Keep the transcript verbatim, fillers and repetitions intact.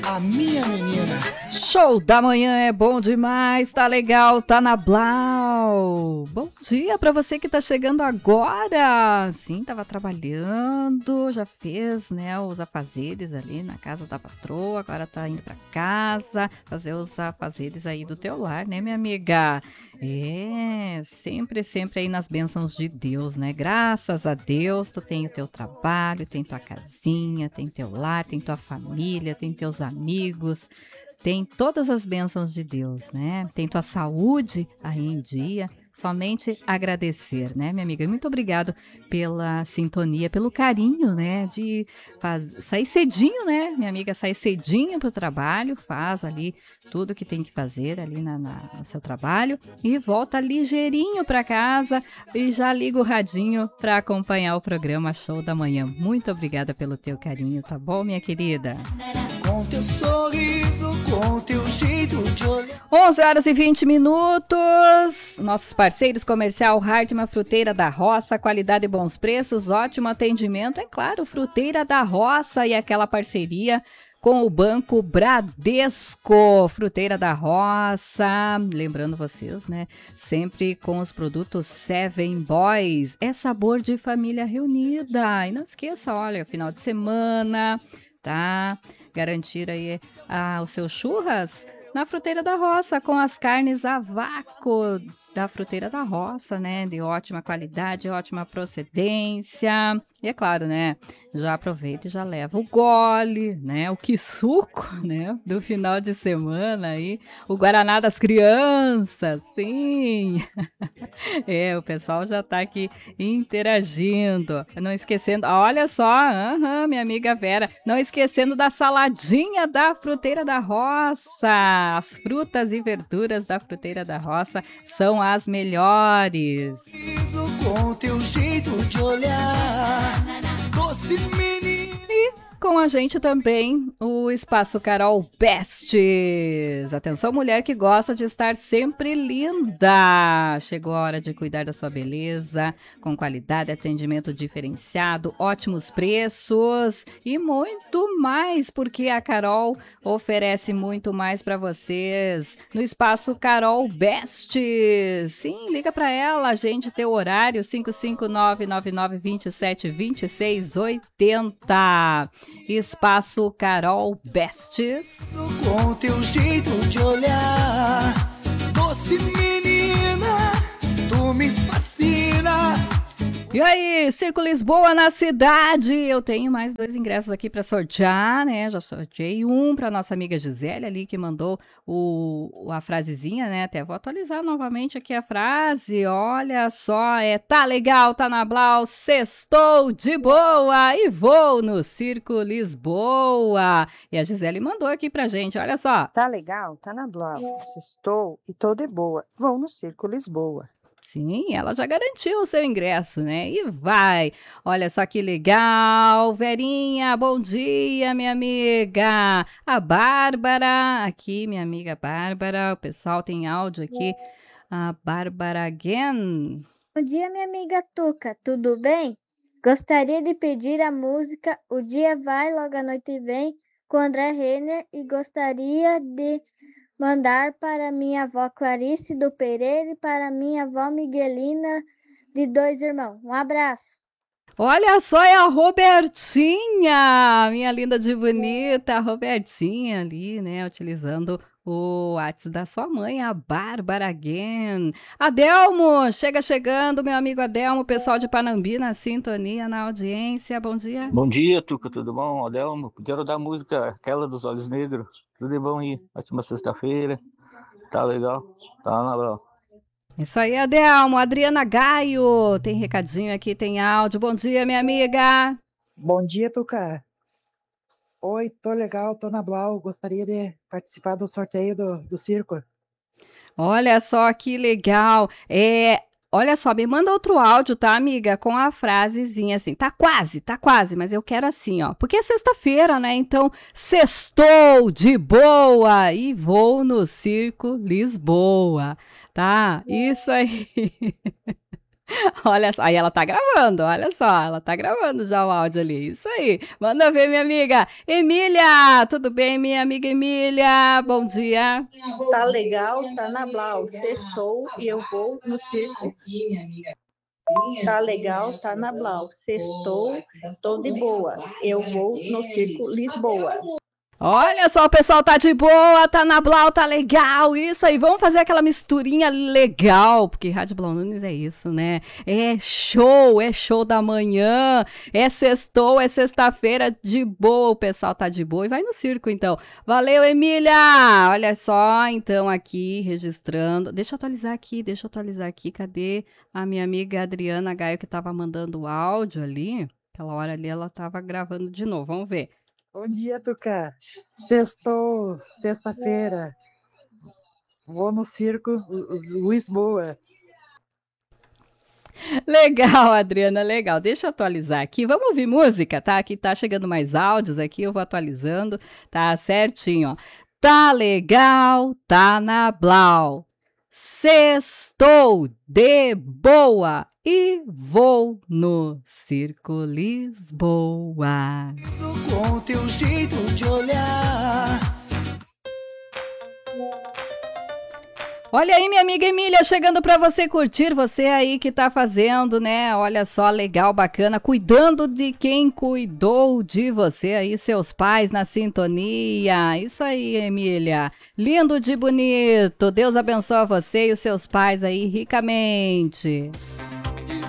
A minha menina. Show da manhã é bom demais, tá legal, tá na Blau. Bom dia pra você que tá chegando agora. Sim, tava trabalhando, já fez, né, os afazeres ali na casa da patroa, agora tá indo pra casa fazer os afazeres aí do teu lar, né, minha amiga? É, sempre, sempre aí nas bênçãos de Deus, né? Graças a Deus, tu tem o teu trabalho, tem tua casinha, tem teu lar, tem tua família, tem teus amigos, tem todas as bênçãos de Deus, né? Tem tua saúde aí em dia. Somente agradecer, né, minha amiga? Muito obrigado pela sintonia, pelo carinho, né, de faz... sair cedinho, né, minha amiga? Sai cedinho pro trabalho, faz ali tudo que tem que fazer ali na, na, no seu trabalho e volta ligeirinho para casa e já liga o radinho para acompanhar o programa Show da Manhã. Muito obrigada pelo teu carinho, tá bom, minha querida? Com teu sorriso, com teu jeito de olhar. onze horas e vinte minutos. Nossos parceiros comercial Hartmann Fruteira da Roça, qualidade e bons preços, ótimo atendimento. É claro, Fruteira da Roça e aquela parceria com o Banco Bradesco, Fruteira da Roça. Lembrando vocês, né? Sempre com os produtos Seven Boys. É sabor de família reunida. E não esqueça, olha, final de semana, tá? Garantir aí ah, os seus churras na Fruteira da Roça, com as carnes a vácuo da Fruteira da Roça, né? De ótima qualidade, ótima procedência. E é claro, né? Já aproveita e já leva o gole, né? O quisuco, né? Do final de semana aí. O Guaraná das crianças, sim! É, o pessoal já tá aqui interagindo. Não esquecendo, olha só, uhum, minha amiga Vera, não esquecendo da saladinha da Fruteira da Roça. As frutas e verduras da Fruteira da Roça são as melhores. Com teu jeito de olhar, doce menina. E com a gente também o Espaço Carol Bestes. Atenção, mulher que gosta de estar sempre linda. Chegou a hora de cuidar da sua beleza, com qualidade, atendimento diferenciado, ótimos preços e muito mais, porque a Carol oferece muito mais para vocês no Espaço Carol Bestes. Sim, liga para ela, agende teu horário cinco cinco nove, nove nove dois sete, dois seis oito zero. Espaço Carol Bestes. Com teu jeito de olhar, doce menina, tu me fascina. E aí, Circo Lisboa na cidade. Eu tenho mais dois ingressos aqui para sortear, né? Já sorteei um para nossa amiga Gisele ali, que mandou o, a frasezinha, né? Até vou atualizar novamente aqui a frase. Olha só, é tá legal, tá na Blau, sextou de boa e vou no Circo Lisboa. E a Gisele mandou aqui pra gente, olha só. Tá legal, tá na Blau, sextou e tô de boa, vou no Circo Lisboa. Sim, ela já garantiu o seu ingresso, né? E vai! Olha só que legal! Verinha, bom dia, minha amiga! A Bárbara, aqui, minha amiga Bárbara, o pessoal tem áudio aqui. A Bárbara again. Bom dia, minha amiga Tuca, tudo bem? Gostaria de pedir a música O Dia Vai, Logo a Noite Vem, com André Renner, e gostaria de mandar para minha avó Clarice do Pereira e para minha avó Miguelina de Dois Irmãos. Um abraço. Olha só, é a Robertinha, minha linda de bonita, a Robertinha ali, né, utilizando o WhatsApp da sua mãe, a Bárbara again. Adelmo, chega chegando, meu amigo Adelmo, pessoal de Panambi na sintonia, na audiência, bom dia. Bom dia, Tuca, tudo bom? Adelmo, quero dar a música aquela dos Olhos Negros. Tudo bom aí? Ótima sexta-feira. Tá legal? Tá na Blau. Isso aí, Adelmo. Adriana Gaio, tem recadinho aqui, tem áudio. Bom dia, minha amiga. Bom dia, Tuca. Oi, tô legal, tô na Blau. Gostaria de participar do sorteio do, do circo. Olha só que legal. É... Olha só, me manda outro áudio, tá, amiga? Com a frasezinha assim, tá quase, tá quase, mas eu quero assim, ó. Porque é sexta-feira, né? Então, sextou de boa e vou no Circo Lisboa, tá? Isso aí. Olha só, aí ela tá gravando, olha só, ela tá gravando já o áudio ali, isso aí. Manda ver, minha amiga. Emília, tudo bem, minha amiga Emília? Bom dia. Tá legal, tá na Blau. Sextou e eu vou no circo. Tá legal, tá na Blau. Sextou, tô de boa. Eu vou no circo Lisboa. Olha só, o pessoal tá de boa, tá na Blau, tá legal, isso aí, vamos fazer aquela misturinha legal, porque Rádio Blau Nunes é isso, né? É show, é show da manhã, é sextou, é sexta-feira, de boa, o pessoal tá de boa e vai no circo, então. Valeu, Emília! Olha só, então, aqui, registrando, deixa eu atualizar aqui, deixa eu atualizar aqui, cadê a minha amiga Adriana Gaio, que tava mandando o áudio ali? Aquela hora ali, ela tava gravando de novo, vamos ver. Bom dia, Tuca. Sextou, sexta-feira. Vou no circo Lisboa. Legal, Adriana, legal. Deixa eu atualizar aqui. Vamos ouvir música, tá? Aqui tá chegando mais áudios aqui, eu vou atualizando, tá certinho, ó. Tá legal, tá na Blau. Sextou de boa e vou no Circo Lisboa. Com teu jeito de olhar. Olha aí, minha amiga Emília, chegando para você curtir, você aí que tá fazendo, né? Olha só, legal, bacana, cuidando de quem cuidou de você aí, seus pais na sintonia. Isso aí, Emília. Lindo de bonito. Deus abençoe você e os seus pais aí ricamente.